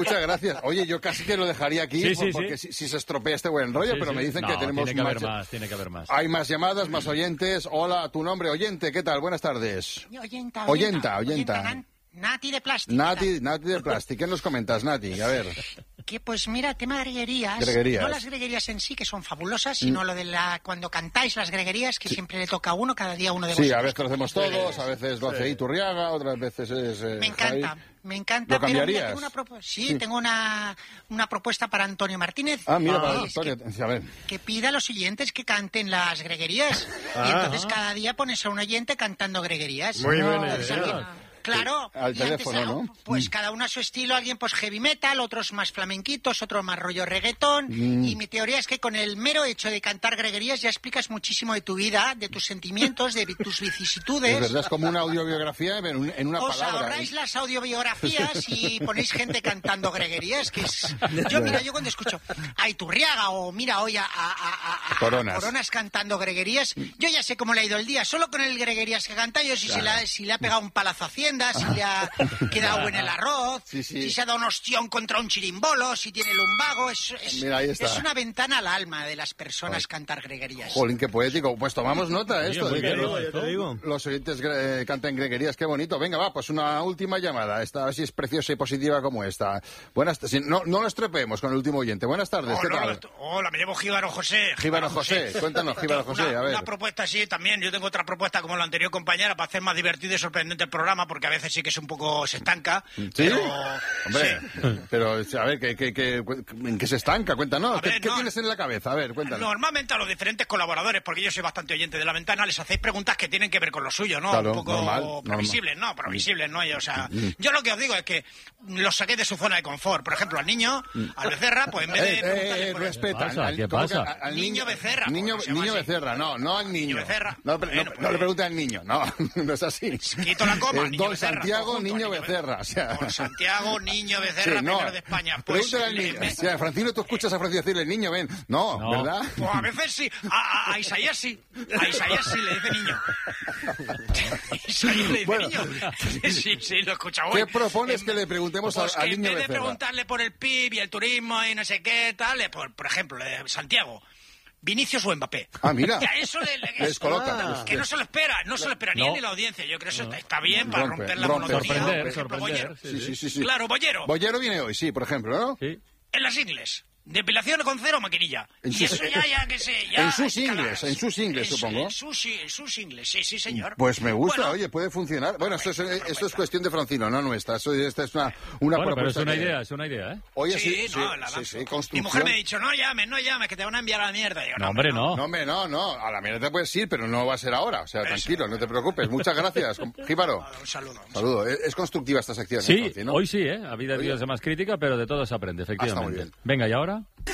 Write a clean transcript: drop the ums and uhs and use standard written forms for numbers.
Muchas gracias. Oye, yo casi que lo dejaría aquí porque si se estropea este buen rollo, pero me dicen que tenemos tiene que haber más. Hay más llamadas, más oyentes. Hola, tu nombre, oyente, ¿qué tal? Buenas tardes. Oyenta. Nati de Plástico. Nati de Plástico. ¿Qué nos comentas, Nati? A ver. Que pues mira, tema de greguerías. No las greguerías en sí, que son fabulosas, sino lo de cuando cantáis las greguerías, que siempre le toca a uno, cada día uno de vosotros. Sí, a veces lo hacemos todos, a veces lo hace Iturriaga, otras veces es... Me encanta. ¿Lo cambiarías? Tengo una propuesta para Antonio Martínez. Mira, para Antonio. A ver. Que pida a los oyentes que canten las greguerías. Y entonces cada día pones a un oyente cantando greguerías. Muy bien. Claro, al teléfono, ¿no? Pues cada uno a su estilo, alguien pues heavy metal, otros más flamenquitos, otros más rollo reggaetón. Y mi teoría es que con el mero hecho de cantar greguerías ya explicas muchísimo de tu vida, de tus sentimientos, de tus vicisitudes. Es verdad, es como una audiobiografía en una palabra. Os ahorráis las audiobiografías y ponéis gente cantando greguerías, que es... Yo cuando escucho a Iturriaga o mira hoy a Coronas cantando greguerías, yo ya sé cómo le ha ido el día. Solo con el greguerías que canta yo, si le ha pegado un palazo a Hacienda, si le ha quedado en el arroz, si se ha dado un ostión contra un chirimbolo, si tiene lumbago. Es una ventana al alma de las personas cantar greguerías. Jolín, qué poético. Pues tomamos nota esto. Oye, te digo. Los oyentes cantan greguerías, qué bonito. Venga, va, pues una última llamada. Esta, a ver si es preciosa y positiva como esta. Buenas tardes. No lo estropeemos con el último oyente. Buenas tardes, ¿qué tal? Hola, me llamo Jíbaro José. Jíbaro José, cuéntanos, Jíbaro José, a ver. Una propuesta así también. Yo tengo otra propuesta como la anterior compañera para hacer más divertido y sorprendente el programa, porque a veces sí que es un poco... se estanca. ¿Sí? Pero, hombre, pero a ver, ¿en qué se estanca? Cuéntanos, ¿qué tienes en la cabeza? A ver, cuéntanos. Normalmente a los diferentes colaboradores, porque yo soy bastante oyente de La Ventana, les hacéis preguntas que tienen que ver con lo suyo, ¿no? Claro, un poco previsibles, ¿no? Previsibles, ¿no? O sea, yo lo que os digo es que los saqué de su zona de confort. Por ejemplo, al niño, al Becerra, pues en vez de preguntarle por respeta. ¿Qué pasa? Al niño Becerra. Niño Becerra, no al niño. Becerra. No le pregunte al niño, no es así. Quito la coma, es Don Santiago, Niño Becerra. O sea. Don Santiago, Niño Becerra, primero de España. Pues, pregúntale al niño. O sea, Francino, tú escuchas a Francino decirle, niño, ven. No, ¿verdad? Pues a veces sí. A Isaías sí. A Isaías sí le dice niño. Isaías le dice niño. Sí, lo he escuchado hoy. ¿Qué propones que le preguntemos al niño Becerra? En vez de preguntarle por el PIB y el turismo y no sé qué tal, por ejemplo, Santiago, ¿Vinicius o Mbappé? Mira. Eso les coloca. Que no se lo espera ni él ni la audiencia. Yo creo que eso está bien para romper la monotonía. Sorprender. Sí. Claro, Bollero. Bollero viene hoy, sí, por ejemplo, ¿no? Sí. En las ingles. Depilación con cero maquinilla. Y eso ya que sé. En sus ingles, supongo. En sus ingles, sí, señor. Pues me gusta, oye, puede funcionar. Bueno, esto es cuestión de Francino, no nuestra. Esta es una propuesta. Pero es una idea, ¿eh? Oye, sí, construcción. Mi mujer me ha dicho, no llames, que te van a enviar a la mierda. Digo, no, hombre, no. No, hombre, no. A la mierda te puedes ir, pero no va a ser ahora. O sea, tranquilo, no te preocupes. Muchas gracias, Jíbaro. Un saludo. Es constructiva esta sección, Sí, Francino. Hoy sí, ¿eh? Ha habido días de más crítica, pero de todo se aprende, efectivamente. Está muy bien. Venga, ¿y ahora?